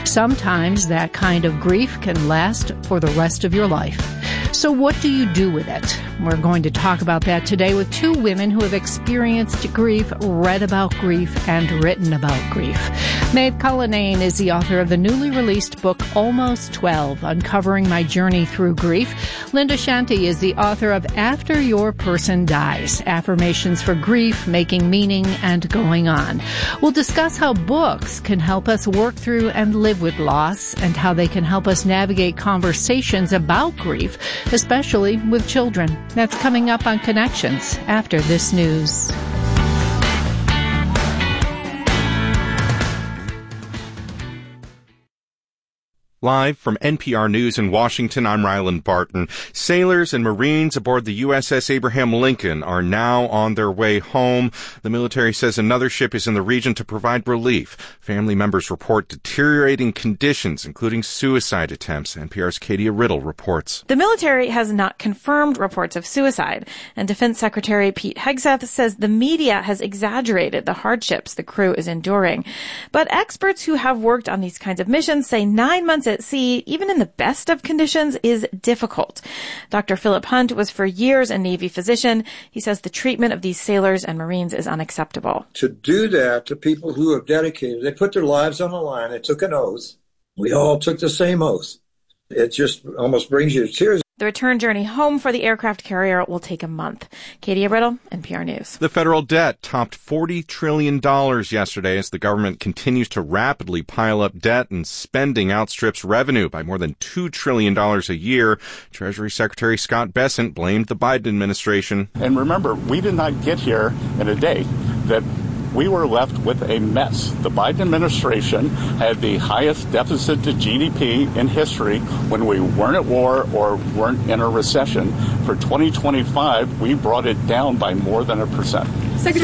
Sometimes that kind of grief can last for the rest of your life. So what do you do with it? We're going to talk about that today with two women who have experienced grief, read about grief, and written about grief. Maeve Cullinane is the author of the newly released book Almost 12, Uncovering My Journey Through Grief. Linda Shanti is the author of After Your Person Dies, Affirmations for Grief, Making Meaning, and Going On. We'll discuss how books can help us work through and live with loss, and how they can help us navigate conversations about grief, especially with children. That's coming up on Connections after this news. Live from NPR News in Washington, I'm Ryland Barton. Sailors and Marines aboard the USS Abraham Lincoln are now on their way home. The military says another ship is in the region to provide relief. Family members report deteriorating conditions, including suicide attempts. NPR's Katia Riddle reports. The military has not confirmed reports of suicide, and Defense Secretary Pete Hegseth says the media has exaggerated the hardships the crew is enduring. But experts who have worked on these kinds of missions say 9 months at sea, even in the best of conditions, is difficult. Dr. Philip Hunt was for years a Navy physician. He says the treatment of these sailors and Marines is unacceptable. To do that to people who are dedicated, they put their lives on the line. They took an oath. We all took the same oath. It just almost brings you to tears. The return journey home for the aircraft carrier will take a month. Katia Riddle, NPR News. The federal debt topped $40 trillion yesterday as the government continues to rapidly pile up debt and spending outstrips revenue by more than $2 trillion a year. Treasury Secretary Scott Bessent blamed the Biden administration. And remember, we did not get here in a day. That we were left with a mess. The Biden administration had the highest deficit to GDP in history when we weren't at war or weren't in a recession. For 2025, we brought it down by more than 1%.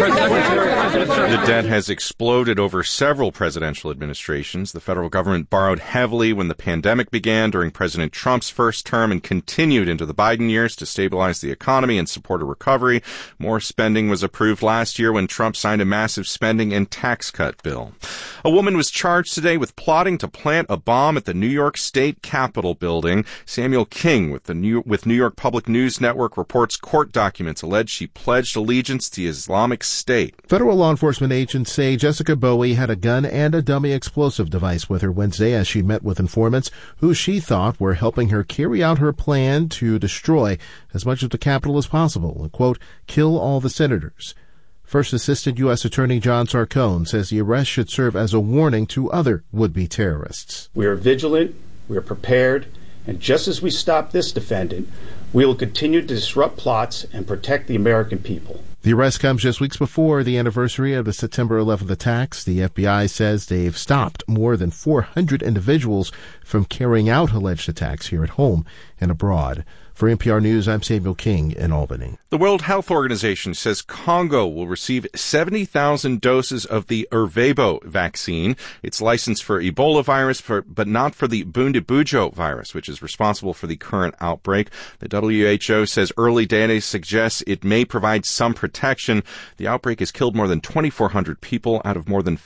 The debt has exploded over several presidential administrations. The federal government borrowed heavily when the pandemic began during President Trump's first term and continued into the Biden years to stabilize the economy and support a recovery. More spending was approved last year when Trump signed a massive spending and tax cut bill. A woman was charged today with plotting to plant a bomb at the New York State Capitol building. Samuel King with New York Public News Network reports court documents allege she pledged allegiance to Islamic State. Federal law enforcement agents say Jessica Bowie had a gun and a dummy explosive device with her Wednesday as she met with informants who she thought were helping her carry out her plan to destroy as much of the Capitol as possible and, quote, kill all the senators. First Assistant U.S. Attorney John Sarcone says the arrest should serve as a warning to other would-be terrorists. We are vigilant, we are prepared, and just as we stop this defendant, we will continue to disrupt plots and protect the American people. The arrest comes just weeks before the anniversary of the September 11th attacks. The FBI says they've stopped more than 400 individuals from carrying out alleged attacks here at home and abroad. For NPR News, I'm Samuel King in Albany. The World Health Organization says Congo will receive 70,000 doses of the Ervebo vaccine. It's licensed for Ebola virus, but not for the Bundibugyo virus, which is responsible for the current outbreak. The WHO says early data suggests it may provide some protection. The outbreak has killed more than 2,400 people out of more than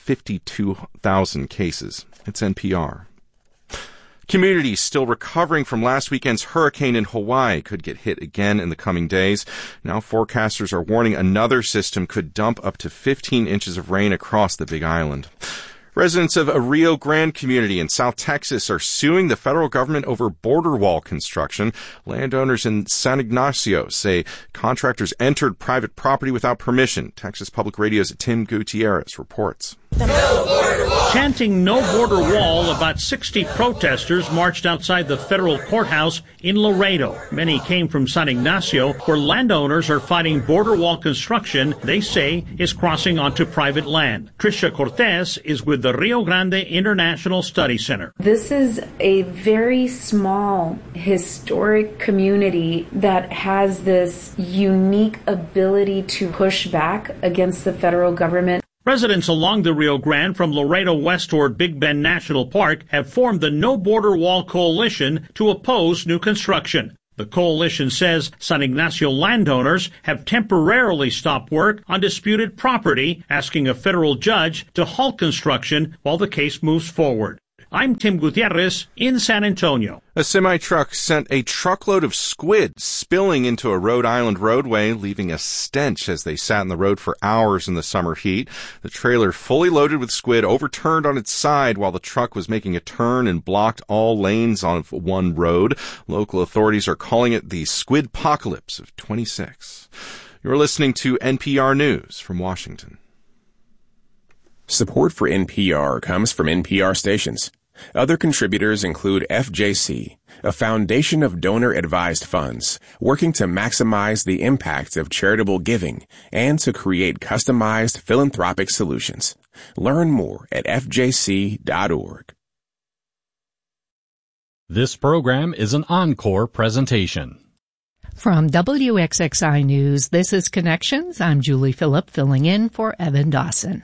52,000 cases. It's NPR. Communities still recovering from last weekend's hurricane in Hawaii could get hit again in the coming days. Now forecasters are warning another system could dump up to 15 inches of rain across the Big Island. Residents of a Rio Grande community in South Texas are suing the federal government over border wall construction. Landowners in San Ignacio say contractors entered private property without permission. Texas Public Radio's Tim Gutierrez reports. No border wall. Chanting "No Border Wall," about 60 protesters marched outside the federal courthouse in Laredo. Many came from San Ignacio, where landowners are fighting border wall construction they say is crossing onto private land. Tricia Cortez is with the Rio Grande International Study Center. This is a very small, historic community that has this unique ability to push back against the federal government. Residents along the Rio Grande from Laredo west toward Big Bend National Park have formed the No Border Wall Coalition to oppose new construction. The coalition says San Ignacio landowners have temporarily stopped work on disputed property, asking a federal judge to halt construction while the case moves forward. I'm Tim Gutierrez in San Antonio. A semi-truck sent a truckload of squid spilling into a Rhode Island roadway, leaving a stench as they sat in the road for hours in the summer heat. The trailer, fully loaded with squid, overturned on its side while the truck was making a turn and blocked all lanes on one road. Local authorities are calling it the Squidpocalypse of 26. You're listening to NPR News from Washington. Support for NPR comes from NPR stations. Other contributors include FJC, a foundation of donor-advised funds working to maximize the impact of charitable giving and to create customized philanthropic solutions. Learn more at fjc.org. This program is an encore presentation. From WXXI News, this is Connections. I'm Julie Phillip, filling in for Evan Dawson.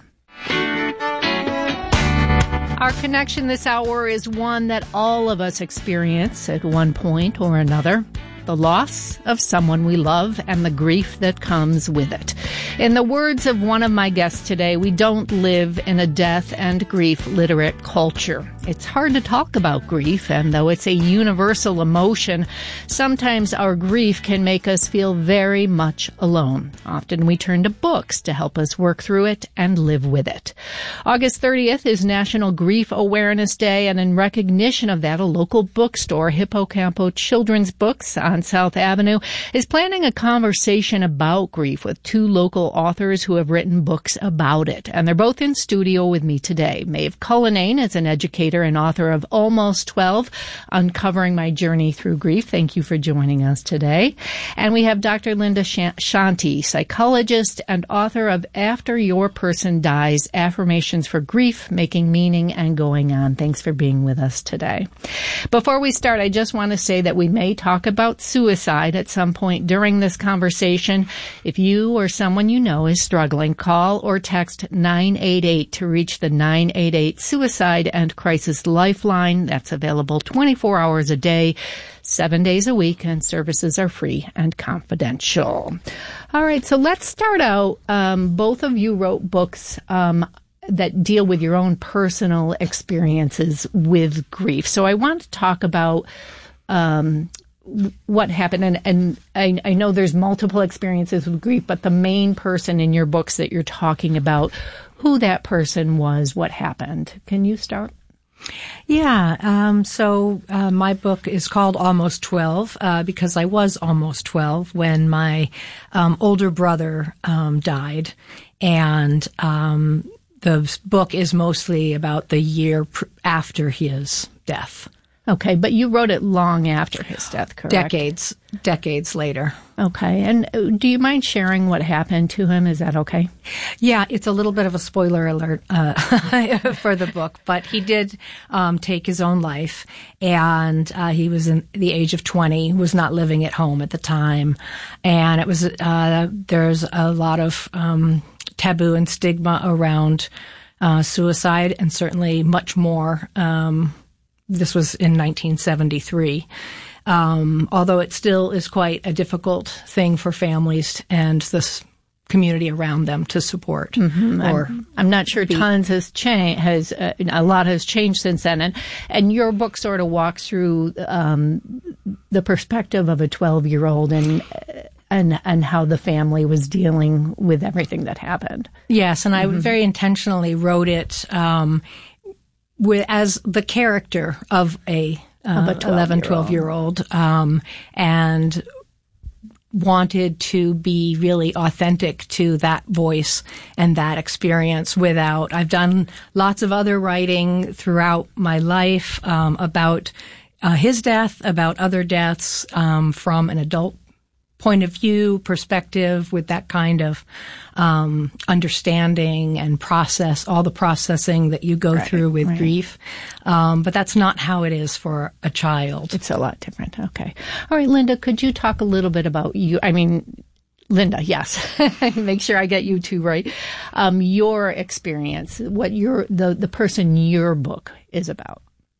Our connection this hour is one that all of us experience at one point or another. The loss of someone we love and the grief that comes with it. In the words of one of my guests today, we don't live in a death and grief literate culture. It's hard to talk about grief, and though it's a universal emotion, sometimes our grief can make us feel very much alone. Often we turn to books to help us work through it and live with it. August 30th is National Grief Awareness Day, and in recognition of that, a local bookstore, Hippocampo Children's Books on South Avenue, is planning a conversation about grief with two local authors who have written books about it. And they're both in studio with me today. Maeve Cullinane is an educator and author of Almost 12, Uncovering My Journey Through Grief. Thank you for joining us today. And we have Dr. Linda Shanti, psychologist and author of After Your Person Dies, Affirmations for Grief, Making Meaning, and Going On. Thanks for being with us today. Before we start, I just want to say that we may talk about suicide at some point during this conversation. If you or someone you know is struggling, call or text 988 to reach the 988 Suicide and Crisis Lifeline. That's available 24 hours a day, 7 days a week, and services are free and confidential. All right, so let's start out. Both of you wrote books that deal with your own personal experiences with grief. So I want to talk about what happened, and I know there's multiple experiences with grief, but the main person in your books that you're talking about, who that person was, what happened. Can you start? Yeah. So my book is called Almost 12 because I was almost 12 when my older brother died, and the book is mostly about the year after his death. Okay, but you wrote it long after his death, correct? Decades later. Okay, and do you mind sharing what happened to him? Is that okay? Yeah, it's a little bit of a spoiler alert for the book, but he did take his own life, and he was in the age of 20, was not living at home at the time, and it was there's a lot of taboo and stigma around suicide, and certainly much more. This was in 1973. Although it still is quite a difficult thing for families and this community around them to support. Mm-hmm. I'm not sure tons has changed. A lot has changed since then. And your book sort of walks through the perspective of a 12-year-old and how the family was dealing with everything that happened. Yes, and I very intentionally wrote it as the character of a 11, 12-year-old, and wanted to be really authentic to that voice and that experience I've done lots of other writing throughout my life about his death, about other deaths from an adult point of view, perspective, with that kind of understanding and process, all the processing that you go through with grief. But that's not how it is for a child. It's a lot different. Okay. All right, Linda, could you talk a little bit about you? I mean, Linda, yes. Make sure I get you two right. Your experience, what the person your book is about.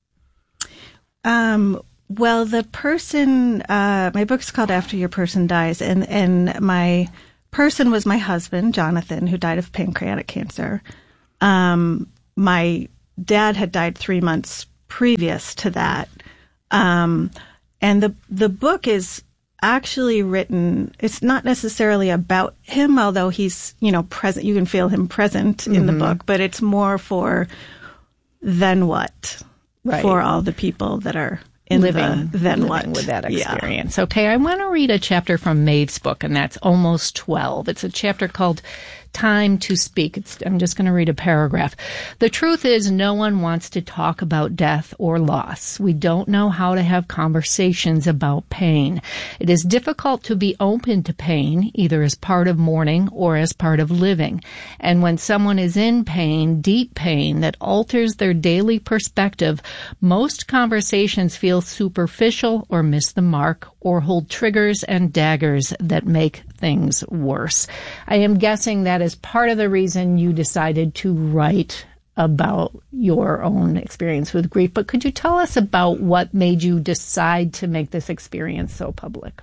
Well, the person, my book's called After Your Person Dies, and my person was my husband, Jonathan, who died of pancreatic cancer. My dad had died 3 months previous to that. And the book is actually written, it's not necessarily about him, although he's, present. You can feel him present in the book, but it's more for then what, for all the people that are living with that experience. Yeah. Okay, I want to read a chapter from Maeve's book, and that's Almost 12. It's a chapter called Time to Speak. I'm just going to read a paragraph. The truth is, no one wants to talk about death or loss. We don't know how to have conversations about pain. It is difficult to be open to pain, either as part of mourning or as part of living. And when someone is in pain, deep pain, that alters their daily perspective, most conversations feel superficial or miss the mark or hold triggers and daggers that make things worse. I am guessing that is part of the reason you decided to write about your own experience with grief. But could you tell us about what made you decide to make this experience so public?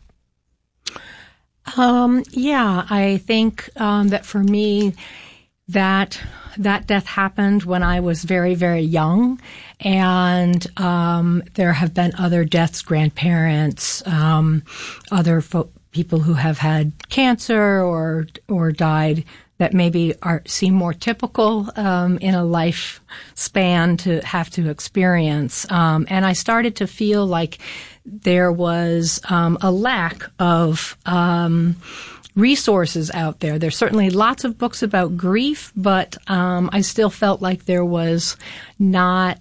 I think that for me, that death happened when I was very, very young, and there have been other deaths, grandparents, other people who have had cancer or died that maybe seem more typical in a lifespan to have to experience. And I started to feel like there was a lack of resources out there. There's certainly lots of books about grief, but I still felt like there was not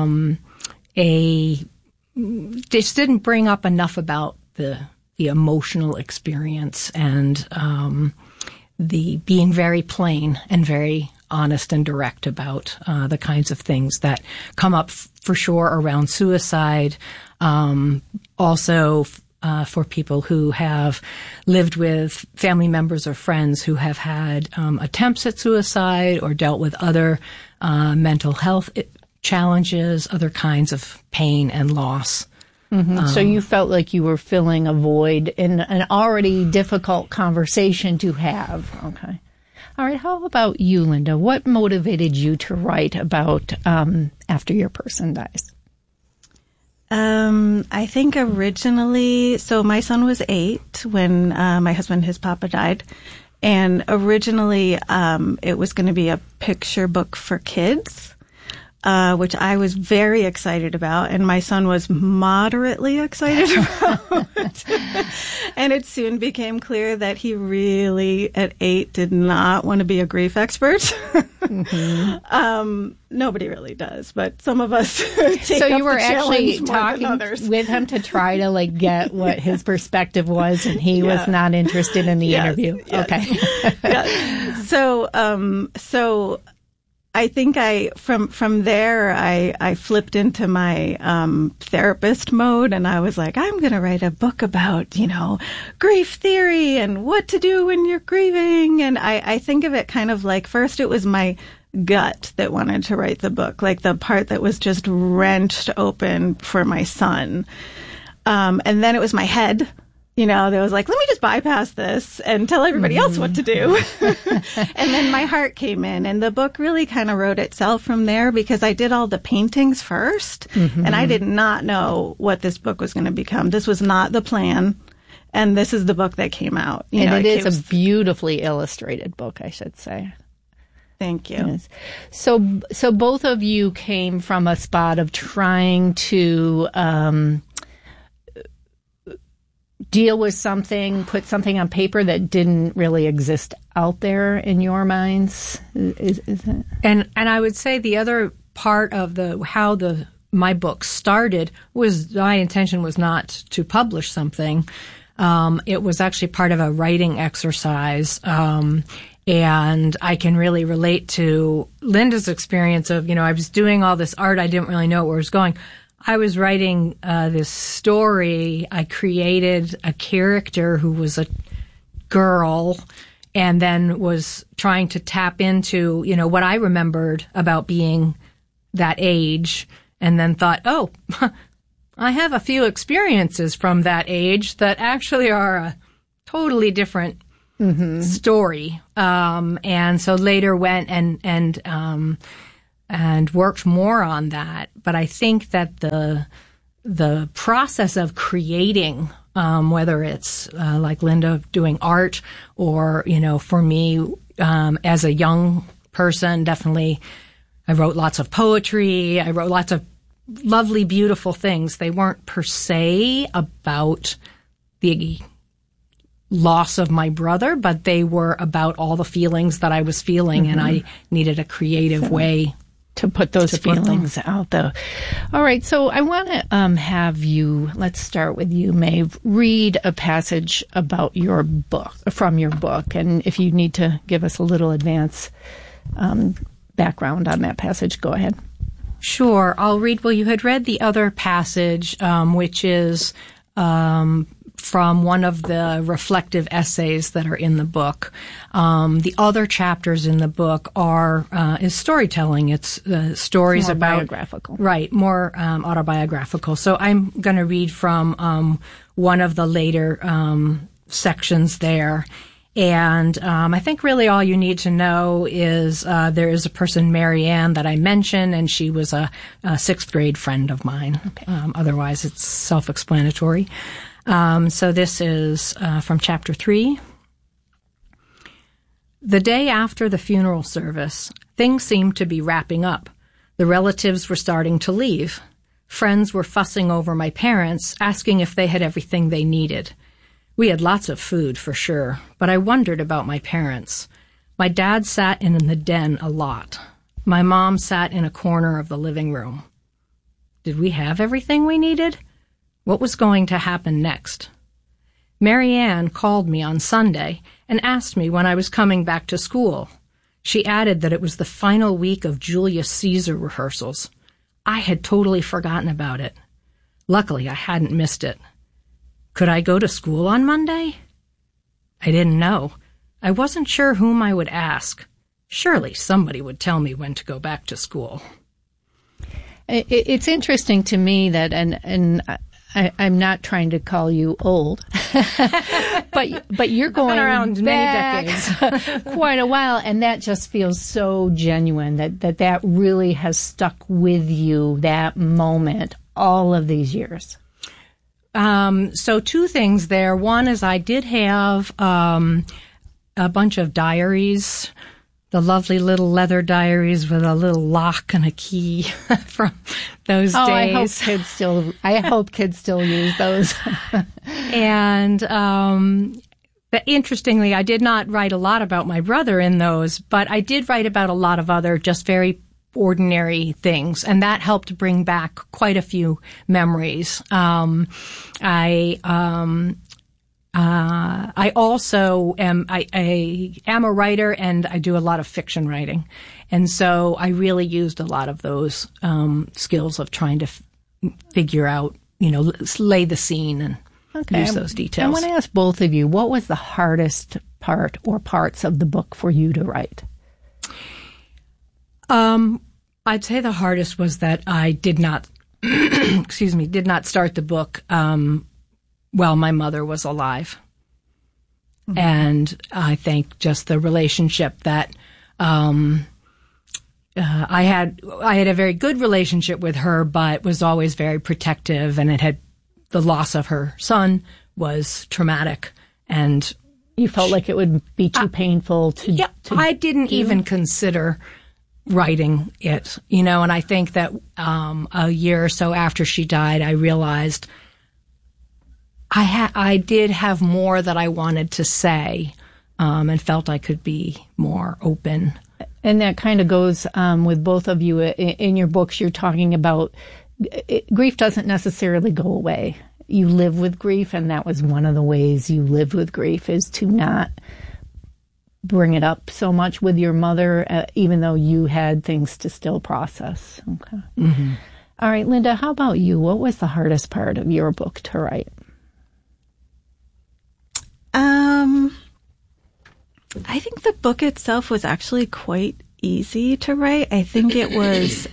just didn't bring up enough about the emotional experience and the being very plain and very honest and direct about the kinds of things that come up for sure around suicide. Also, for people who have lived with family members or friends who have had attempts at suicide or dealt with other mental health challenges, other kinds of pain and loss. Mm-hmm. So you felt like you were filling a void in an already difficult conversation to have. Okay. All right. How about you, Linda? What motivated you to write about After Your Person Dies? I think originally, so my son was 8 when my husband, his papa, died. And originally it was going to be a picture book for kids. Which I was very excited about, and my son was moderately excited about. And it soon became clear that he really, at 8, did not want to be a grief expert. Mm-hmm. Nobody really does, but some of us take So you up were the actually challenge more than talking with him to try to get what his perspective was, and he was not interested in the interview. Yes. Okay. Yeah. So I think from there, I flipped into my therapist mode, and I was like, I'm going to write a book about, grief theory and what to do when you're grieving. And I think of it kind of like, first it was my gut that wanted to write the book, like the part that was just wrenched open for my son. And then it was my head. That was like, let me just bypass this and tell everybody else what to do. And then my heart came in, and the book really kind of wrote itself from there because I did all the paintings first, and I did not know what this book was going to become. This was not the plan, and this is the book that came out. It is a beautifully illustrated book, I should say. Thank you. Yes. So both of you came from a spot of trying to deal with something, put something on paper that didn't really exist out there in your minds. Is it? And I would say the other part of how my book started was my intention was not to publish something. It was actually part of a writing exercise. And I can really relate to Linda's experience of, I was doing all this art. I didn't really know where it was going. I was writing this story. I created a character who was a girl and then was trying to tap into, what I remembered about being that age, and then thought, oh, I have a few experiences from that age that actually are a totally different story. And so later went and and worked more on that. But I think that the process of creating, whether it's like Linda doing art, or for me as a young person, definitely I wrote lots of poetry. I wrote lots of lovely, beautiful things. They weren't per se about the loss of my brother, but they were about all the feelings that I was feeling, and I needed a creative way to put those feelings out, though. All right, so I want to have you, let's start with you, Maeve, read a passage about your book, from your book, and if you need to give us a little advance background on that passage, go ahead. Sure, I'll read. Well, you had read the other passage, which is from one of the reflective essays that are in the book. The other chapters in the book is storytelling. It's stories more about biographical, right? More autobiographical. So I'm going to read from one of the later sections there. And I think really all you need to know is there is a person, Mary Ann, that I mentioned, and she was a sixth grade friend of mine. Okay. Otherwise, it's self-explanatory. So this is from Chapter 3. The day after the funeral service, things seemed to be wrapping up. The relatives were starting to leave. Friends were fussing over my parents, asking if they had everything they needed. We had lots of food, for sure, but I wondered about my parents. My dad sat in the den a lot. My mom sat in a corner of the living room. Did we have everything we needed? What was going to happen next? Mary Ann called me on Sunday and asked me when I was coming back to school. She added that it was the final week of Julius Caesar rehearsals. I had totally forgotten about it. Luckily, I hadn't missed it. Could I go to school on Monday? I didn't know. I wasn't sure whom I would ask. Surely somebody would tell me when to go back to school. It's interesting to me that, and I'm not trying to call you old, but you're going around back many decades, quite a while, and that just feels so genuine that really has stuck with you, that moment, all of these years. So two things there. One is I did have a bunch of diaries, the lovely little leather diaries with a little lock and a key from those days. I hope kids still use those. And but interestingly, I did not write a lot about my brother in those, but I did write about a lot of other just very ordinary things, and that helped bring back quite a few memories. I also am I am a writer, and I do a lot of fiction writing, and so I really used a lot of those skills of trying to figure out, lay the scene and use those details. I want to ask both of you, what was the hardest part or parts of the book for you to write? I'd say the hardest was that I did not, did not start the book while my mother was alive. Mm-hmm. And I think just the relationship that I had a very good relationship with her, but was always very protective, and the loss of her son was traumatic, and you felt like it would be too painful to I didn't even consider writing it, and I think that a year or so after she died, I realized I did have more that I wanted to say, and felt I could be more open. And that kind of goes with both of you. In your books, you're talking about grief doesn't necessarily go away. You live with grief, and that was one of the ways you lived with grief, is to not bring it up so much with your mother, even though you had things to still process. Okay. Mm-hmm. All right, Linda, how about you? What was the hardest part of your book to write? I think the book itself was actually quite easy to write. I think it was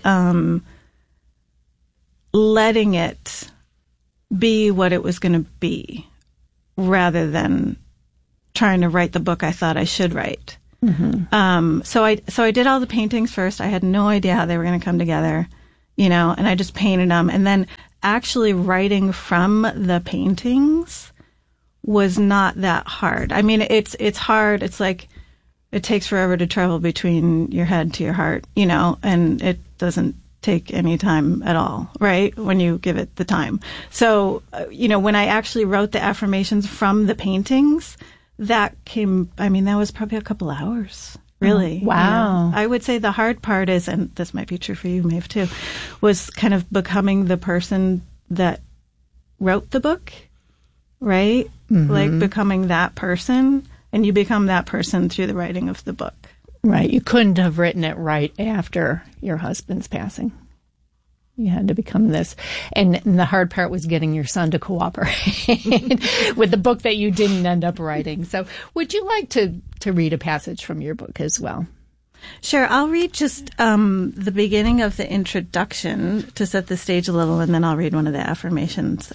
letting it be what it was going to be, rather than trying to write the book I thought I should write. Mm-hmm. So I did all the paintings first. I had no idea how they were going to come together, and I just painted them. And then actually writing from the paintings was not that hard. I mean, it's hard. It's like it takes forever to travel between your head to your heart, and it doesn't take any time at all, right? When you give it the time. So, when I actually wrote the affirmations from the paintings, that was probably a couple hours, really. Oh, wow. I would say the hard part is, and this might be true for you, Maeve, too, was kind of becoming the person that wrote the book, right? Mm-hmm. Like becoming that person, and you become that person through the writing of the book. Right. You couldn't have written it right after your husband's passing. You had to become this. And the hard part was getting your son to cooperate with the book that you didn't end up writing. So would you like to read a passage from your book as well? Sure. I'll read just the beginning of the introduction to set the stage a little, and then I'll read one of the affirmations.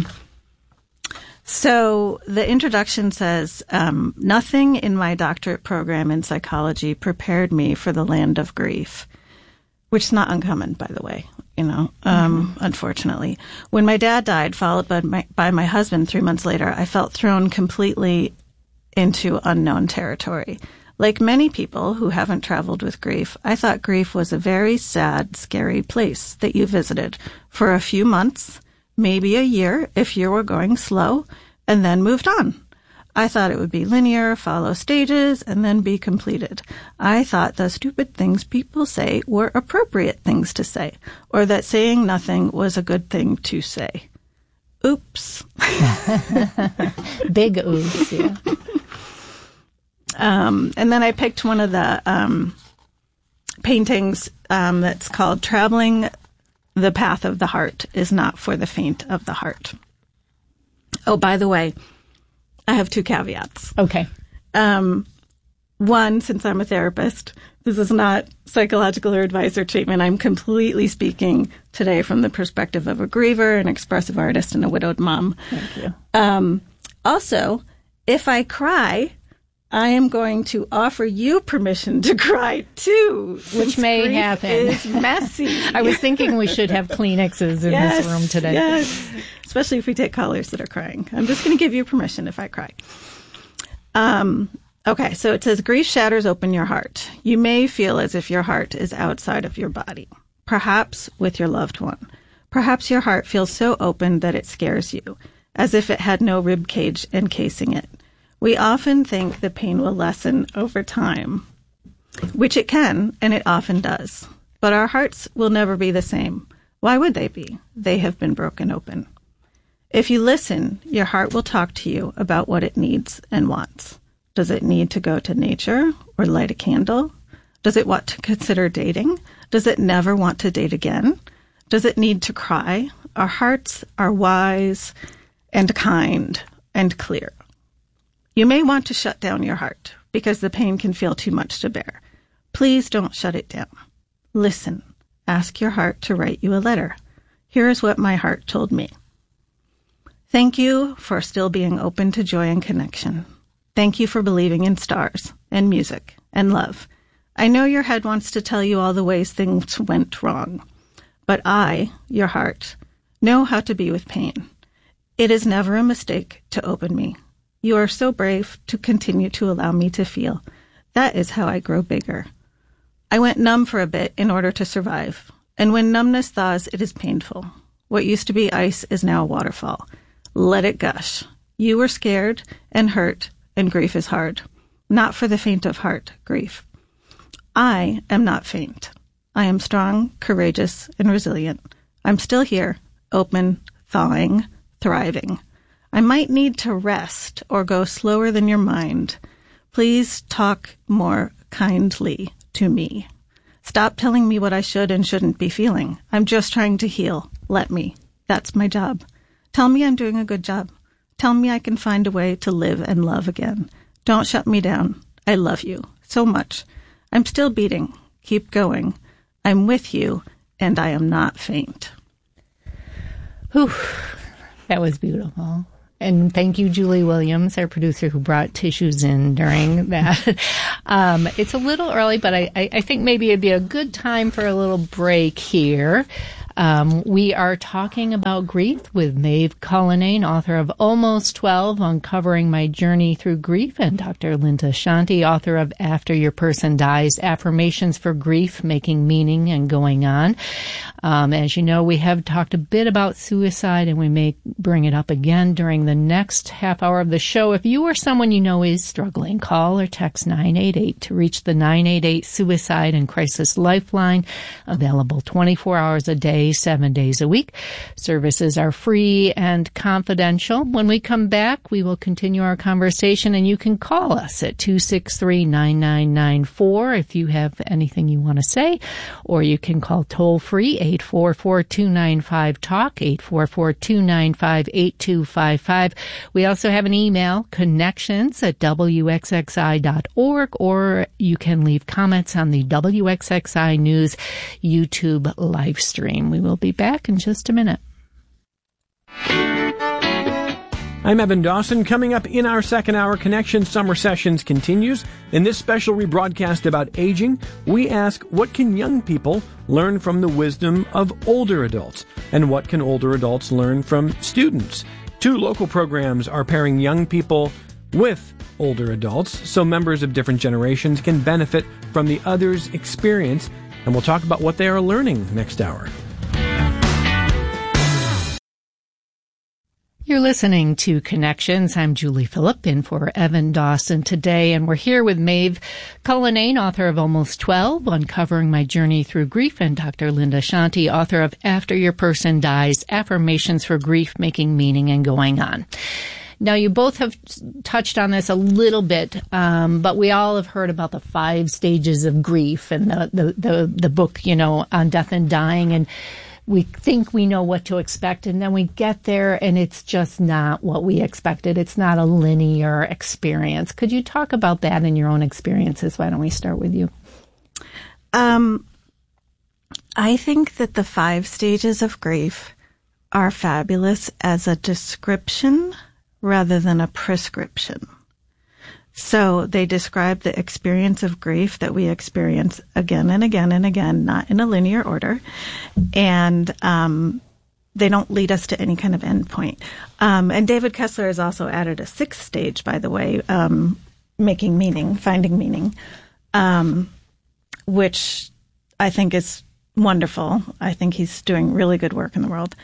So the introduction says, nothing in my doctorate program in psychology prepared me for the land of grief, which is not uncommon, by the way, unfortunately. When my dad died, followed by my husband 3 months later, I felt thrown completely into unknown territory. Like many people who haven't traveled with grief, I thought grief was a very sad, scary place that you visited for a few months, maybe a year if you were going slow, and then moved on. I thought it would be linear, follow stages, and then be completed. I thought the stupid things people say were appropriate things to say, or that saying nothing was a good thing to say. Oops. Big oops, yeah. And then I picked one of the paintings that's called Traveling the Path of the Heart is Not for the Faint of the Heart. Oh, by the way, I have 2 caveats. Okay. One, since I'm a therapist, this is not psychological or advice or treatment. I'm completely speaking today from the perspective of a griever, an expressive artist, and a widowed mom. Thank you. Also, if I cry, I am going to offer you permission to cry too, which may happen. Is messy. I was thinking we should have Kleenexes in this room today. Yes, especially if we take callers that are crying. I'm just going to give you permission if I cry. Okay, so it says, grief shatters open your heart. You may feel as if your heart is outside of your body, perhaps with your loved one. Perhaps your heart feels so open that it scares you, as if it had no rib cage encasing it. We often think the pain will lessen over time, which it can, and it often does. But our hearts will never be the same. Why would they be? They have been broken open. If you listen, your heart will talk to you about what it needs and wants. Does it need to go to nature or light a candle? Does it want to consider dating? Does it never want to date again? Does it need to cry? Our hearts are wise and kind and clear. You may want to shut down your heart because the pain can feel too much to bear. Please don't shut it down. Listen. Ask your heart to write you a letter. Here is what my heart told me. Thank you for still being open to joy and connection. Thank you for believing in stars and music and love. I know your head wants to tell you all the ways things went wrong, but I, your heart, know how to be with pain. It is never a mistake to open me. You are so brave to continue to allow me to feel. That is how I grow bigger. I went numb for a bit in order to survive, and when numbness thaws, it is painful. What used to be ice is now a waterfall. Let it gush. You were scared and hurt, and grief is hard. Not for the faint of heart, grief. I am not faint. I am strong, courageous, and resilient. I'm still here, open, thawing, thriving. I might need to rest or go slower than your mind. Please talk more kindly to me. Stop telling me what I should and shouldn't be feeling. I'm just trying to heal. Let me. That's my job. Tell me I'm doing a good job. Tell me I can find a way to live and love again. Don't shut me down. I love you so much. I'm still beating. Keep going. I'm with you, and I am not faint. Whew. That was beautiful. And thank you, Julie Williams, our producer, who brought tissues in during that. It's a little early, but I think maybe it'd be a good time for a little break here. We are talking about grief with Maeve Cullinane, author of Almost 12, Uncovering My Journey Through Grief, and Dr. Linda Shanti, author of After Your Person Dies, Affirmations for Grief, Making Meaning and Going On. As you know, we have talked a bit about suicide, and we may bring it up again during the next half hour of the show. If you or someone you know is struggling, call or text 988 to reach the 988 Suicide and Crisis Lifeline, available 24 hours a day, 7 days a week. Services are free and confidential. When we come back, we will continue our conversation, and you can call us at 263-9994 if you have anything you want to say, or you can call toll-free 844-295-TALK, 844-295-8255. We also have an email, connections@wxxi.org, or you can leave comments on the WXXI News YouTube live stream. We will be back in just a minute. I'm Evan Dawson. Coming up in our second hour, Connection Summer Sessions continues. In this special rebroadcast about aging, we ask, what can young people learn from the wisdom of older adults? And what can older adults learn from students? 2 local programs are pairing young people with older adults, so members of different generations can benefit from the other's experience. And we'll talk about what they are learning next hour. You're listening to Connections. I'm Julie Phillip, in for Evan Dawson today, and we're here with Maeve Cullinane, author of Almost 12, Uncovering My Journey Through Grief, and Dr. Linda Shanti, author of After Your Person Dies, Affirmations for Grief, Making Meaning and Going On. Now, you both have touched on this a little bit, but we all have heard about the 5 stages of grief and the book, on death and dying, and we think we know what to expect, and then we get there, and it's just not what we expected. It's not a linear experience. Could you talk about that in your own experiences? Why don't we start with you? I think that the 5 stages of grief are fabulous as a description rather than a prescription. So they describe the experience of grief that we experience again and again and again, not in a linear order. And they don't lead us to any kind of endpoint. And David Kessler has also added a 6th stage, by the way, making meaning, finding meaning, which I think is wonderful. I think he's doing really good work in the world.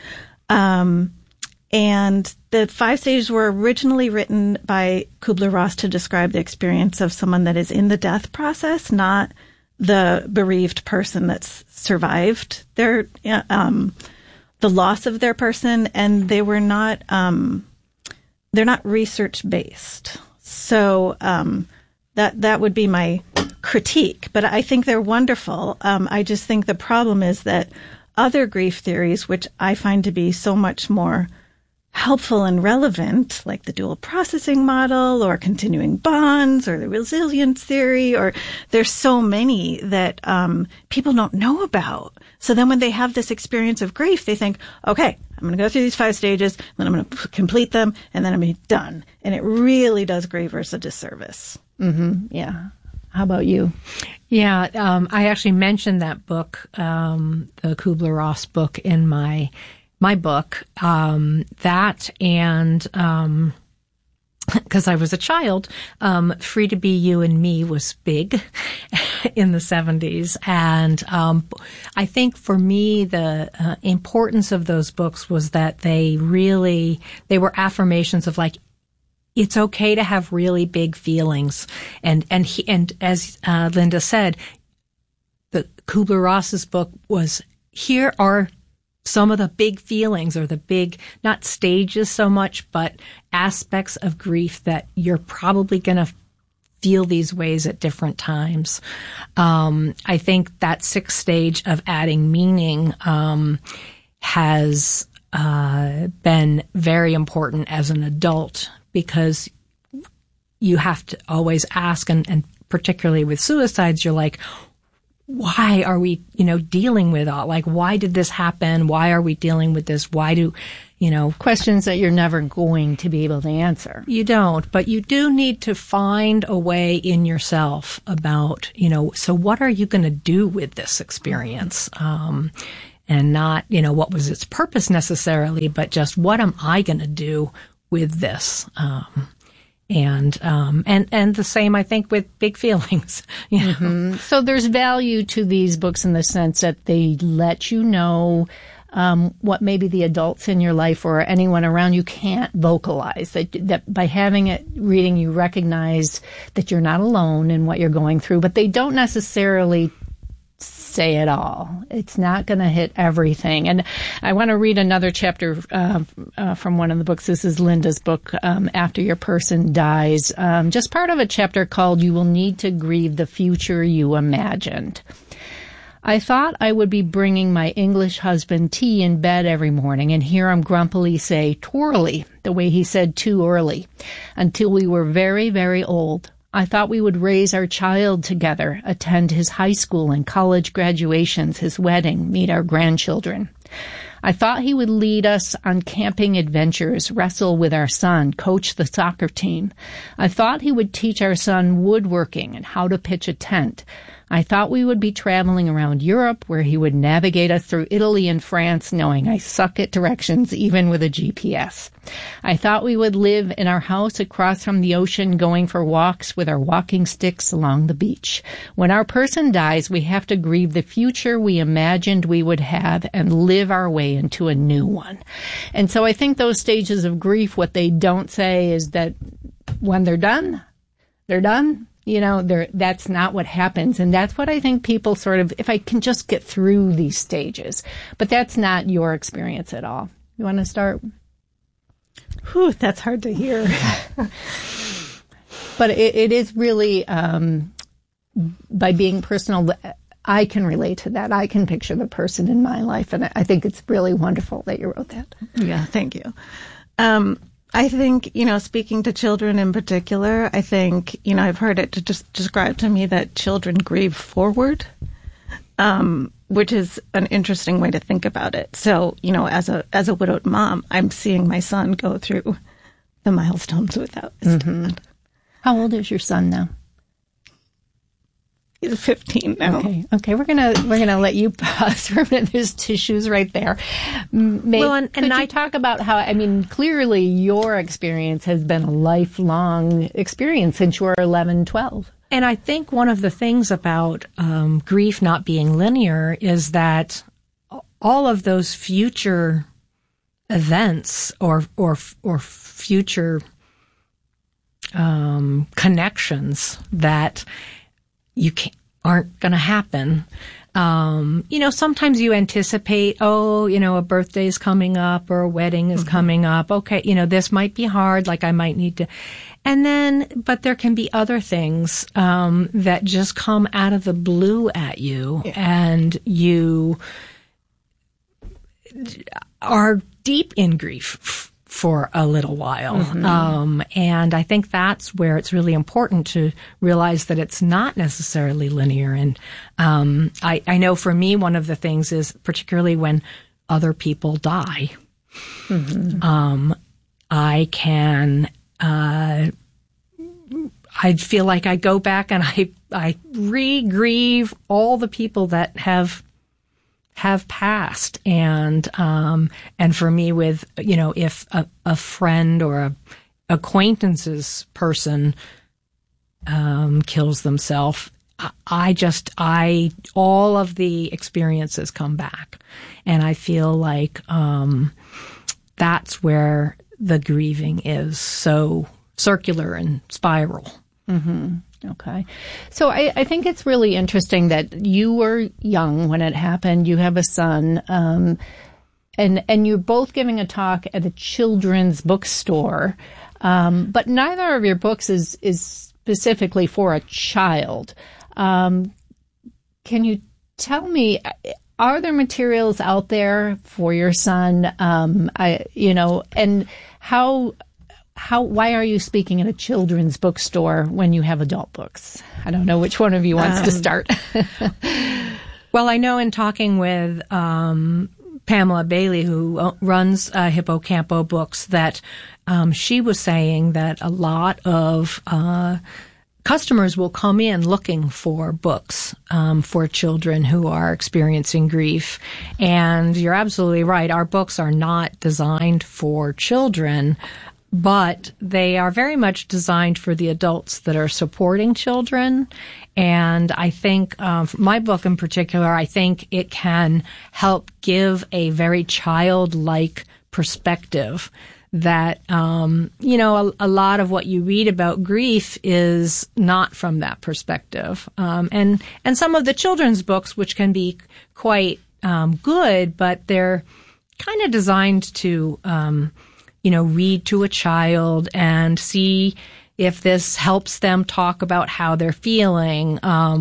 And the 5 stages were originally written by Kubler-Ross to describe the experience of someone that is in the death process, not the bereaved person that's survived their the loss of their person, and they were not they're not research based. So that would be my critique, but I think they're wonderful. I just think the problem is that other grief theories, which I find to be so much more helpful and relevant, like the dual processing model or continuing bonds or the resilience theory, or there's so many that people don't know about. So then when they have this experience of grief, they think, okay, I'm going to go through these 5 stages, then I'm going to complete them, and then I'm going to be done. And it really does grievers a disservice. Mm-hmm. Yeah. How about you? Yeah, I actually mentioned that book, the Kubler-Ross book, in my book, that and, because I was a child, Free to Be You and Me was big in the 70s. And I think for me, the importance of those books was that they were affirmations of like, it's okay to have really big feelings. And as Linda said, the Kubler-Ross's book was, here are some of the big feelings, or the big, not stages so much, but aspects of grief that you're probably going to feel these ways at different times. I think that 6th stage of adding meaning has been very important as an adult, because you have to always ask, and particularly with suicides, you're like, why are we, dealing with all, like, why did this happen? Why are we dealing with this? Why do, questions that you're never going to be able to answer. You don't, but you do need to find a way in yourself about, so what are you going to do with this experience? And not, what was its purpose necessarily, but just what am I going to do with this? And the same, I think, with big feelings. Mm-hmm. So there's value to these books in the sense that they let you know what maybe the adults in your life or anyone around you can't vocalize. That by having it reading, you recognize that you're not alone in what you're going through, but they don't necessarily say it all. It's not going to hit everything. And I want to read another chapter from one of the books. This is Linda's book, After Your Person Dies. Just part of a chapter called You Will Need to Grieve the Future You Imagined. I thought I would be bringing my English husband tea in bed every morning and hear him grumpily say twirly, the way he said too early, until we were very, very old. I thought we would raise our child together, attend his high school and college graduations, his wedding, meet our grandchildren. I thought he would lead us on camping adventures, wrestle with our son, coach the soccer team. I thought he would teach our son woodworking and how to pitch a tent. I thought we would be traveling around Europe where he would navigate us through Italy and France, knowing I suck at directions even with a GPS. I thought we would live in our house across from the ocean, going for walks with our walking sticks along the beach. When our person dies, we have to grieve the future we imagined we would have and live our way into a new one. And so I think those stages of grief, what they don't say is that when they're done, they're done. That's not what happens. And that's what I think people sort of, if I can just get through these stages. But that's not your experience at all. You want to start? Whew, that's hard to hear. But it is really, by being personal, I can relate to that. I can picture the person in my life. And I think it's really wonderful that you wrote that. Yeah, thank you. I think, speaking to children in particular, I think, I've heard it just described to me that children grieve forward, which is an interesting way to think about it. So, as a widowed mom, I'm seeing my son go through the milestones without his dad. How old is your son now? He's 15 now. Okay. We're gonna let you pause for a minute. There's tissues right there. Could you talk about how? Clearly your experience has been a lifelong experience since you were 11, 12. And I think one of the things about grief not being linear is that all of those future events or future connections that aren't going to happen. Sometimes you anticipate, a birthday's coming up or a wedding is coming up. Okay, this might be hard, like I might need to. But there can be other things that just come out of the blue at you, and you are deep in grief for a little while. And I think that's where it's really important to realize that it's not necessarily linear. And I know for me, one of the things is particularly when other people die, I can, I feel like I go back and I re-grieve all the people that have passed. And for me with, if a friend or a acquaintance's person, kills themselves, all of the experiences come back. And I feel like, that's where the grieving is so circular and spiral. Okay. So I think it's really interesting that you were young when it happened. You have a son, and you're both giving a talk at a children's bookstore, but neither of your books is specifically for a child. Can you tell me, are there materials out there for your son? And why are you speaking at a children's bookstore when you have adult books? I don't know which one of you wants to start. Well, I know in talking with Pamela Bailey, who runs Hippocampo Books, that she was saying that a lot of customers will come in looking for books for children who are experiencing grief. And you're absolutely right. Our books are not designed for children, but they are very much designed for the adults that are supporting children. And I think my book in particular, I think it can help give a very childlike perspective that, a lot of what you read about grief is not from that perspective. And some of the children's books, which can be quite good, but they're kind of designed to, read to a child and see if this helps them talk about how they're feeling.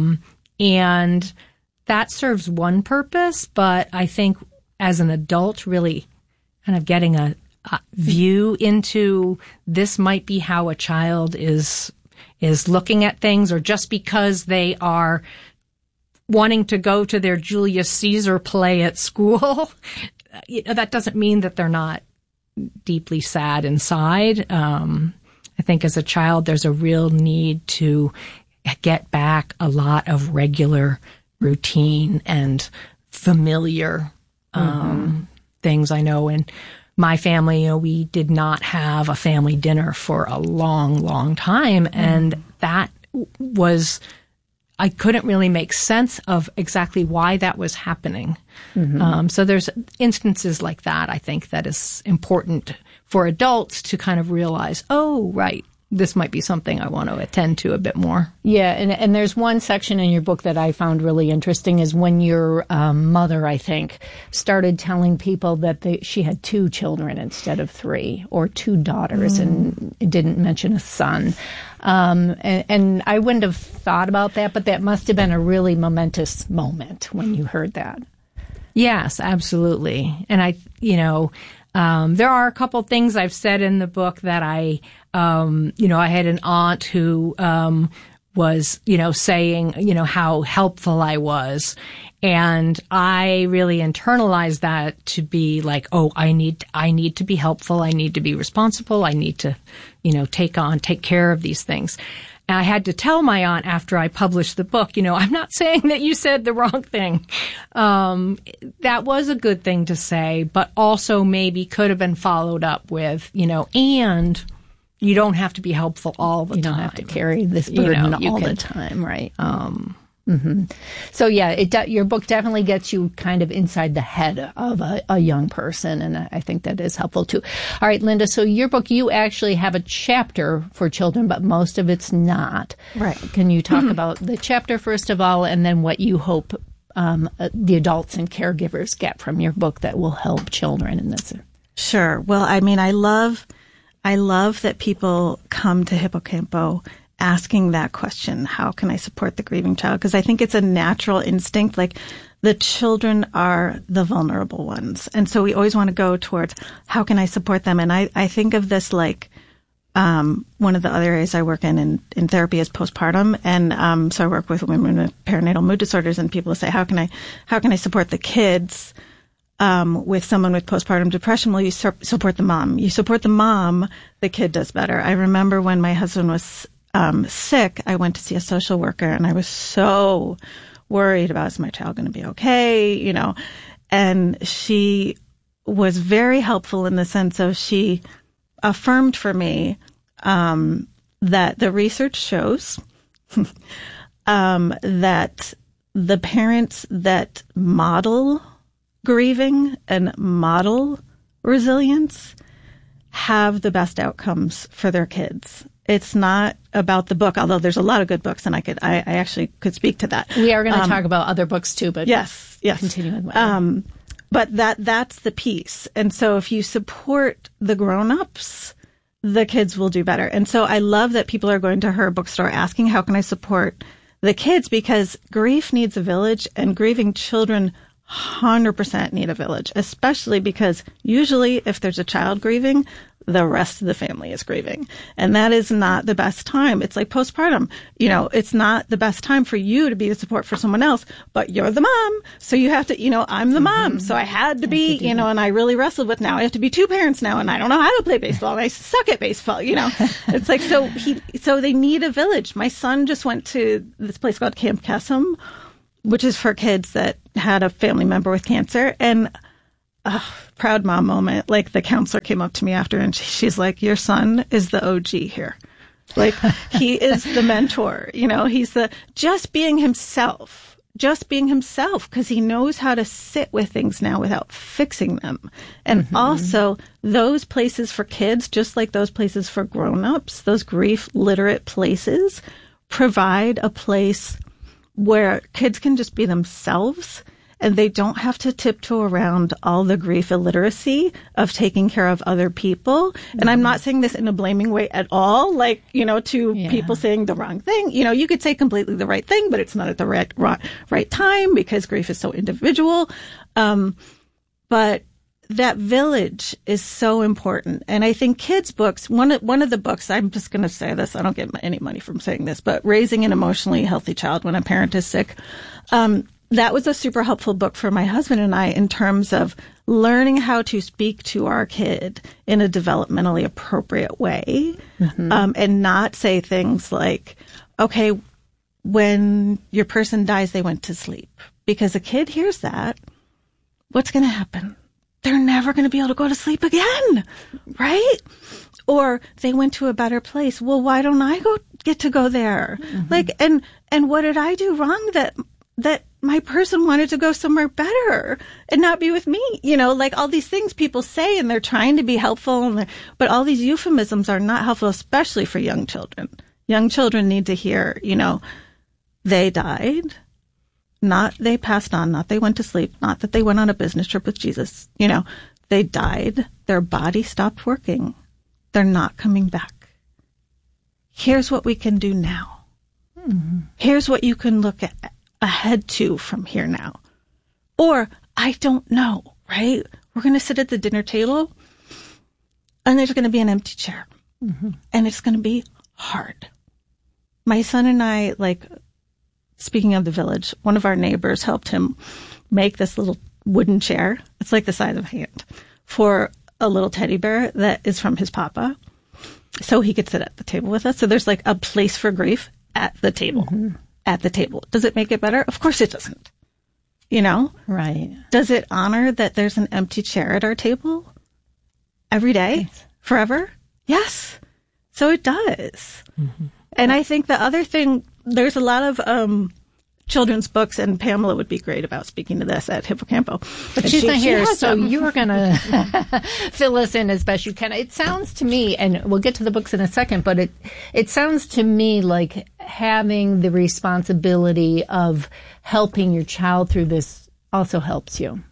And that serves one purpose, but I think as an adult, really kind of getting a view into this might be how a child is looking at things, or just because they are wanting to go to their Julius Caesar play at school, that doesn't mean that they're not deeply sad inside. I think as a child, there's a real need to get back a lot of regular routine and familiar things. I know in my family, we did not have a family dinner for a long, long time. And that was, I couldn't really make sense of exactly why that was happening. So there's instances like that, I think, that is important for adults to kind of realize, oh, right, this might be something I want to attend to a bit more. Yeah, and there's one section in your book that I found really interesting is when your mother, I think, started telling people that she had 2 children instead of 3, or 2 daughters, and didn't mention a son. And I wouldn't have thought about that, but that must have been a really momentous moment when you heard that. Yes, absolutely. And there are a couple things I've said in the book that I had an aunt who was, saying, how helpful I was. And I really internalized that to be like, oh, I need to be helpful. I need to be responsible. I need to, take care of these things. And I had to tell my aunt after I published the book, I'm not saying that you said the wrong thing. That was a good thing to say, but also maybe could have been followed up with, and you don't have to be helpful all the time. You don't have to carry this burden all the time, right? So yeah, your book definitely gets you kind of inside the head of a young person, and I think that is helpful too. All right, Linda, so your book, you actually have a chapter for children, but most of it's not. Right. Can you talk about the chapter first of all, and then what you hope the adults and caregivers get from your book that will help children in this? Sure. Well, I mean, I love that people come to Hippocampo asking that question, how can I support the grieving child? Because I think it's a natural instinct. Like, the children are the vulnerable ones. And so we always want to go towards, how can I support them? And I think of this like, one of the other areas I work in therapy is postpartum. And, so I work with women with perinatal mood disorders, and people say, how can I support the kids, with someone with postpartum depression? Well, you support the mom. You support the mom, the kid does better. I remember when my husband was sick, I went to see a social worker, and I was so worried about, is my child going to be okay? And she was very helpful in the sense of, she affirmed for me, that the research shows, that the parents that model grieving and model resilience have the best outcomes for their kids. It's not about the book, although there's a lot of good books, and I actually could speak to that. We are going to talk about other books too, but yes, continue with but that's the piece. And so if you support the grown-ups, the kids will do better. And so I love that people are going to her bookstore asking, how can I support the kids? Because grief needs a village, and grieving children 100% need a village, especially because usually if there's a child grieving, the rest of the family is grieving. And that is not the best time. It's like postpartum. You know, it's not the best time for you to be the support for someone else, but you're the mom. So you have to, you know, I'm the mom. So I had to be, you know, and I really wrestled with now I have to be two parents now, and I don't know how to play baseball, and I suck at baseball, you know. It's like, so they need a village. My son just went to this place called Camp Kesem, which is for kids that had a family member with cancer. And proud mom moment. Like, the counselor came up to me after, and she's like, your son is the OG here. Like, he is the mentor, you know, he's just being himself, because he knows how to sit with things now without fixing them. And also, those places for kids, just like those places for grown-ups, those grief literate places, provide a place where kids can just be themselves, and they don't have to tiptoe around all the grief illiteracy of taking care of other people. And I'm not saying this in a blaming way at all, like, you know, to people saying the wrong thing. You know, you could say completely the right thing, but it's not at the right time, because grief is so individual. But that village is so important. And I think kids' books, one of the books, I'm just going to say this, I don't get any money from saying this, but Raising an Emotionally Healthy Child When a Parent is Sick, that was a super helpful book for my husband and I in terms of learning how to speak to our kid in a developmentally appropriate way, and not say things like, okay, when your person dies, they went to sleep. Because a kid hears that, what's going to happen? They're never going to be able to go to sleep again, right? Or they went to a better place. Well, why don't I get to go there? Like, and what did I do wrong that my person wanted to go somewhere better and not be with me? You know, like, all these things people say, and they're trying to be helpful, but all these euphemisms are not helpful, especially for young children. Young children need to hear, you know, they died, not they passed on, not they went to sleep, not that they went on a business trip with Jesus. You know, they died. Their body stopped working. They're not coming back. Here's what we can do now. Here's what you can look ahead to from here now. Or, I don't know, right? We're going to sit at the dinner table, and there's going to be an empty chair. And it's going to be hard. My son and I, like, speaking of the village, one of our neighbors helped him make this little wooden chair. It's like the size of a hand, for a little teddy bear that is from his papa, so he could sit at the table with us. So there's like a place for grief at the table. At the table. Does it make it better? Of course it doesn't. You know? Right. Does it honor that there's an empty chair at our table every day? Forever? Yes. So it does. And I think the other thing, there's a lot of children's books, and Pamela would be great about speaking to this at Hippocampo. But she's not here, so you're going to fill us in as best you can. It sounds to me, and we'll get to the books in a second, but it sounds to me like having the responsibility of helping your child through this also helps you.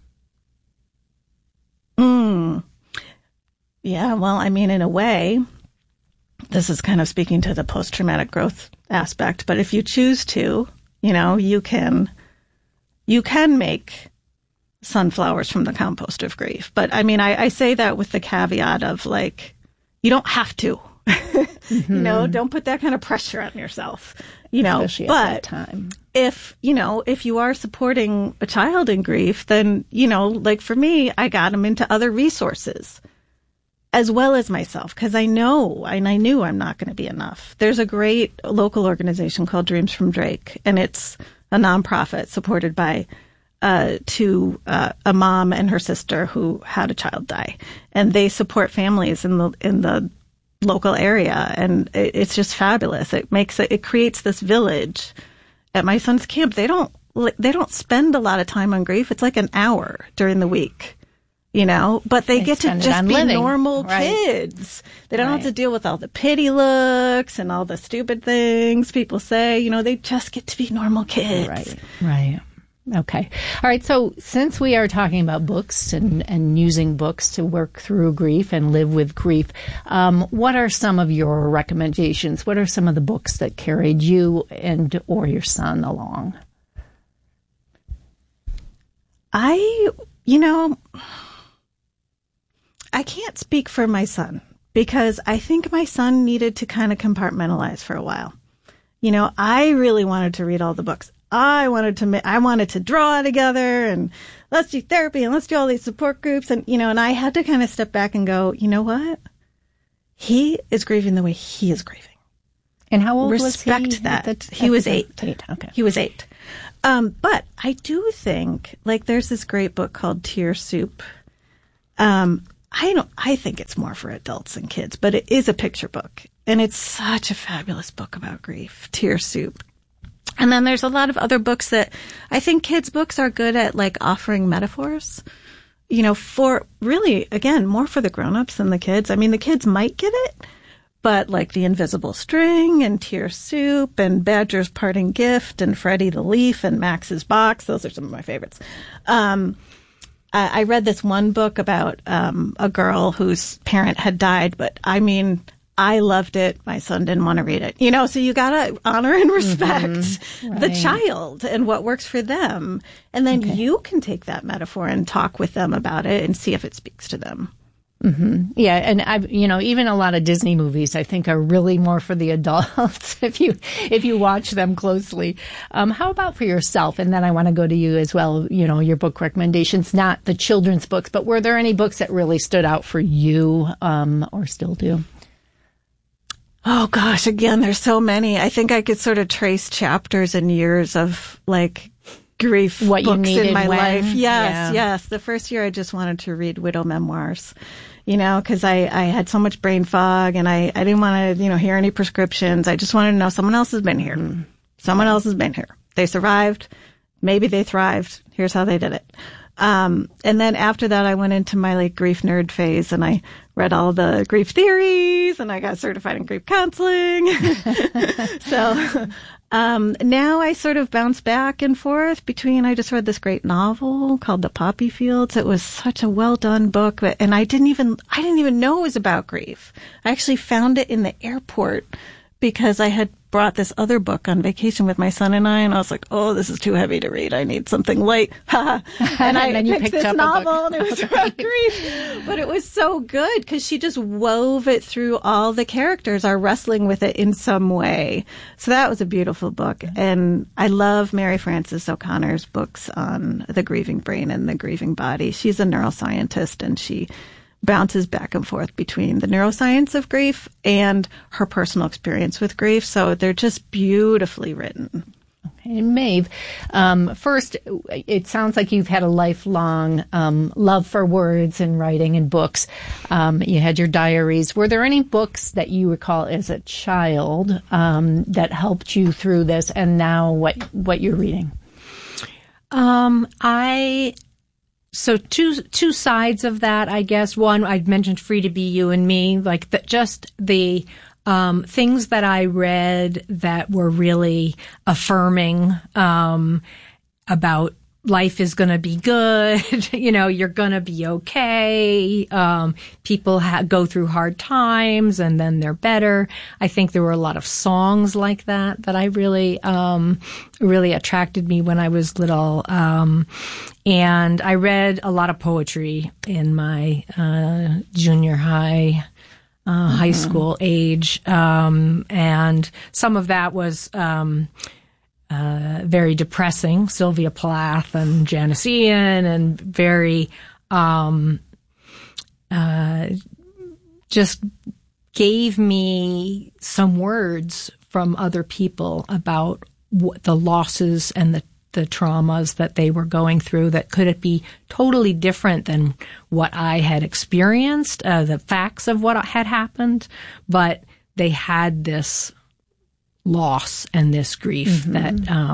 Yeah, well, I mean, in a way, this is kind of speaking to the post-traumatic growth aspect, but if you choose to, you know, you can make sunflowers from the compost of grief. But I mean, I say that with the caveat of, like, you don't have to, you know, don't put that kind of pressure on yourself, you know. Especially at that time. If you are supporting a child in grief, then, you know, like for me, I got them into other resources as well as myself, because I know, and I knew I'm not going to be enough. There's a great local organization called Dreams from Drake, and it's a nonprofit supported by a mom and her sister who had a child die, and they support families in the local area, and it's just fabulous. It creates this village. At my son's camp, they don't spend a lot of time on grief. It's like an hour during the week. You know, but they get to just be normal kids. They don't have to deal with all the pity looks and all the stupid things people say. You know, they just get to be normal kids. Right. Okay. All right. So since we are talking about books and using books to work through grief and live with grief, what are some of your recommendations? What are some of the books that carried you or your son along? I can't speak for my son, because I think my son needed to kind of compartmentalize for a while. You know, I really wanted to read all the books. I wanted to draw together, and let's do therapy, and let's do all these support groups. And, you know, and I had to kind of step back and go, you know what? He is grieving the way he is grieving. And how old was he? Respect that. He was 8. 8, okay. He was 8. But I do think, like, there's this great book called Tear Soup. I think it's more for adults than kids, but it is a picture book. And it's such a fabulous book about grief, Tear Soup. And then there's a lot of other books that I think kids' books are good at, like, offering metaphors, you know, for really, again, more for the grown-ups than the kids. I mean, the kids might get it, but like The Invisible String and Tear Soup and Badger's Parting Gift and Freddie the Leaf and Max's Box, those are some of my favorites. I read this one book about a girl whose parent had died, but I mean, I loved it. My son didn't want to read it. You know, so you got to honor and respect the child and what works for them. And then you can take that metaphor and talk with them about it and see if it speaks to them. Mm-hmm. Yeah, and even a lot of Disney movies, I think, are really more for the adults if you watch them closely. How about for yourself? And then I want to go to you as well. You know, your book recommendations, not the children's books, but were there any books that really stood out for you, or still do? Oh gosh, again, there's so many. I think I could sort of trace chapters and years of like grief what books you needed in my life. Yes. Yes. The first year I just wanted to read widow memoirs, you know, because I had so much brain fog and I didn't want to, you know, hear any prescriptions. I just wanted to know someone else has been here. Someone else has been here. They survived. Maybe they thrived. Here's how they did it. And then after that, I went into my like grief nerd phase and I read all the grief theories and I got certified in grief counseling. So, now I sort of bounce back and forth between, I just read this great novel called The Poppy Fields. It was such a well done book, and I didn't even know it was about grief. I actually found it in the airport because I had brought this other book on vacation with my son and I was like, oh, this is too heavy to read. I need something light. And I picked this novel and it was about grief. But it was so good because she just wove it through. All the characters are wrestling with it in some way. So that was a beautiful book. And I love Mary Frances O'Connor's books on the grieving brain and the grieving body. She's a neuroscientist and she bounces back and forth between the neuroscience of grief and her personal experience with grief. So they're just beautifully written. Okay, Maeve, first, it sounds like you've had a lifelong love for words and writing and books. You had your diaries. Were there any books that you recall as a child that helped you through this and now what you're reading? So two sides of that, I guess. One, I mentioned Free to Be You and Me, like just the things that I read that were really affirming about life is going to be good, you know, you're going to be okay. People go through hard times and then they're better. I think there were a lot of songs like that I really attracted me when I was little. And I read a lot of poetry in my junior high, high school age. And some of that was very depressing, Sylvia Plath and Janice Ian, and very just gave me some words from other people about what the losses and the traumas that they were going through, that could it be totally different than what I had experienced, the facts of what had happened, but they had this loss and this grief that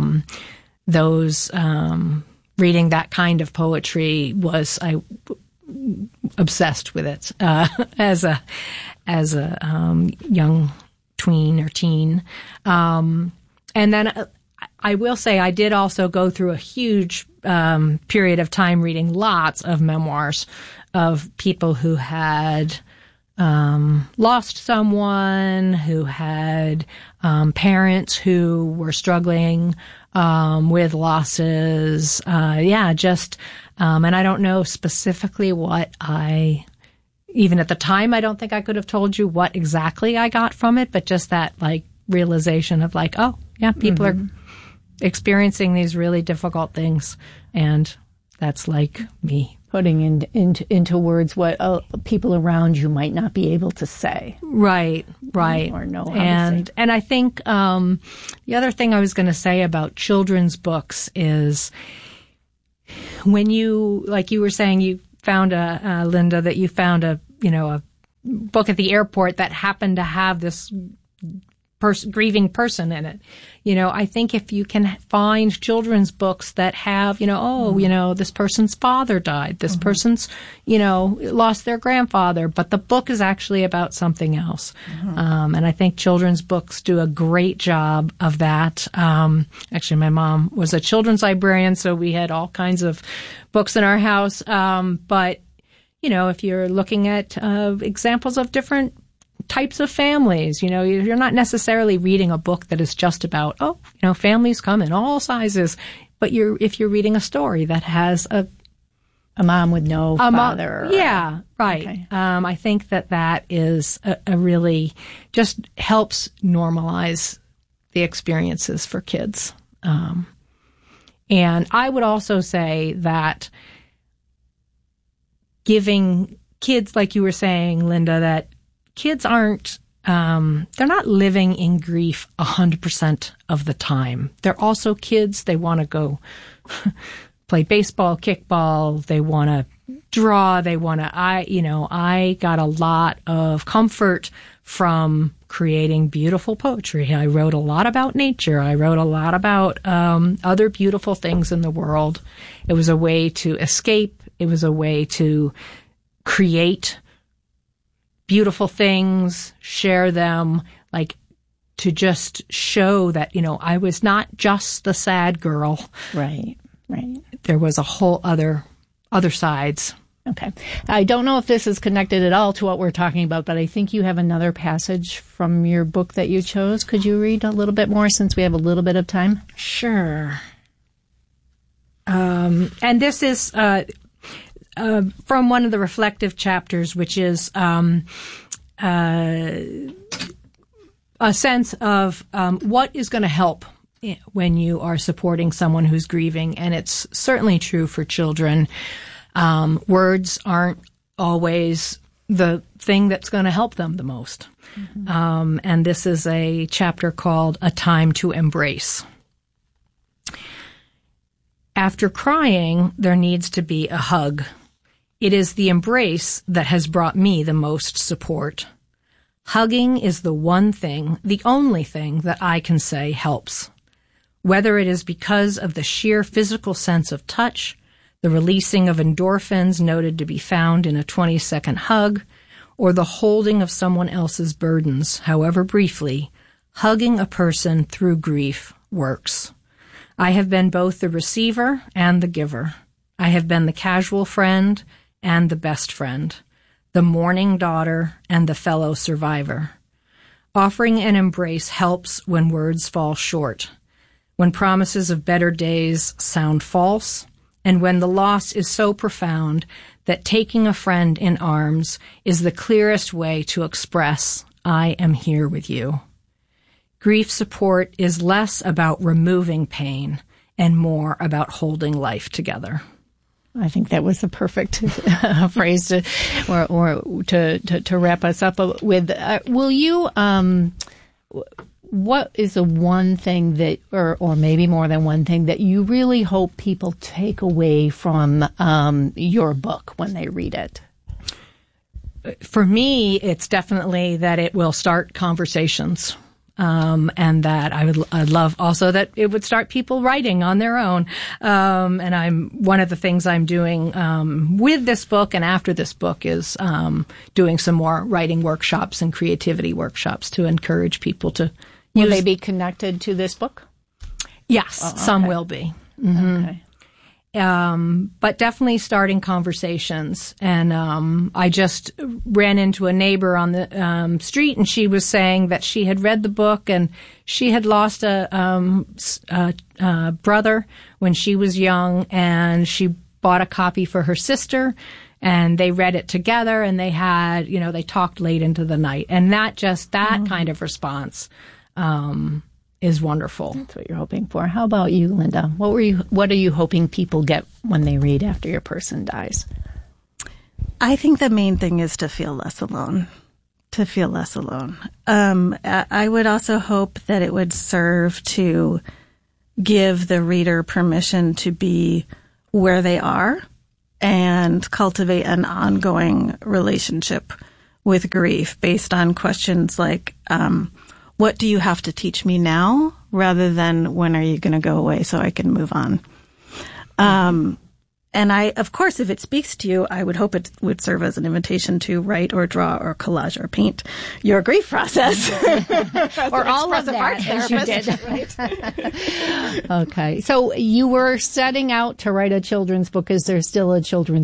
reading that kind of poetry was, I obsessed with it as a young tween or teen. And then I will say I did also go through a huge period of time reading lots of memoirs of people who had lost someone, who had parents who were struggling with losses. And I don't know specifically what I even at the time, I don't think I could have told you what exactly I got from it, but just that like realization of like, oh yeah, people are experiencing these really difficult things, and that's like me. Putting into words what people around you might not be able to say. Right. Or know how to say. And I think the other thing I was going to say about children's books is when you, like you were saying, you found Linda, that you found a book at the airport that happened to have this grieving person in it. I think if you can find children's books that have, this person's father died, this person's, lost their grandfather, but the book is actually about something else. And I think children's books do a great job of that. Actually, my mom was a children's librarian, so we had all kinds of books in our house. But, if you're looking at examples of different types of families, you're not necessarily reading a book that is just about, families come in all sizes, but if you're reading a story that has a mom with no father. Yeah, right. Okay. I think that is a really just helps normalize the experiences for kids. And I would also say that giving kids, like you were saying, Linda, that kids aren't, they're not living in grief 100% of the time. They're also kids. They want to go play baseball, kickball. They want to draw. I got a lot of comfort from creating beautiful poetry. I wrote a lot about nature. I wrote a lot about other beautiful things in the world. It was a way to escape. It was a way to create beautiful things, share them, like to just show that, I was not just the sad girl. Right. There was a whole other sides. Okay. I don't know if this is connected at all to what we're talking about, but I think you have another passage from your book that you chose. Could you read a little bit more since we have a little bit of time? Sure. And this is from one of the reflective chapters, which is a sense of what is going to help when you are supporting someone who's grieving. And it's certainly true for children. Words aren't always the thing that's going to help them the most. And this is a chapter called A Time to Embrace. After crying, there needs to be a hug. It is the embrace that has brought me the most support. Hugging is the one thing, the only thing that I can say helps. Whether it is because of the sheer physical sense of touch, the releasing of endorphins noted to be found in a 20-second hug, or the holding of someone else's burdens, however briefly, hugging a person through grief works. I have been both the receiver and the giver. I have been the casual friend and the best friend, the mourning daughter and the fellow survivor. Offering an embrace helps when words fall short, when promises of better days sound false, and when the loss is so profound that taking a friend in arms is the clearest way to express, I am here with you. Grief support is less about removing pain and more about holding life together. I think that was the perfect phrase to wrap us up with. Will you? What is the one thing that, or maybe more than one thing, that you really hope people take away from your book when they read it? For me, it's definitely that it will start conversations. And that I'd love also that it would start people writing on their own. And one of the things I'm doing, with this book and after this book is, doing some more writing workshops and creativity workshops to encourage people to Will they be connected to this book? Yes, some will be. Mm-hmm. Okay. But definitely starting conversations. And I just ran into a neighbor on the street, and she was saying that she had read the book and she had lost a brother when she was young, and she bought a copy for her sister. And they read it together, and they had, they talked late into the night. And that kind of response is wonderful. That's what you're hoping for. How about you, Linda? What are you hoping people get when they read after your person dies? I think the main thing is to feel less alone. I would also hope that it would serve to give the reader permission to be where they are and cultivate an ongoing relationship with grief based on questions like, what do you have to teach me now, rather than when are you going to go away so I can move on? And of course, if it speaks to you, I would hope it would serve as an invitation to write or draw or collage or paint your grief process. Or all of that, as you did. Okay. So you were setting out to write a children's book. Is there still a children's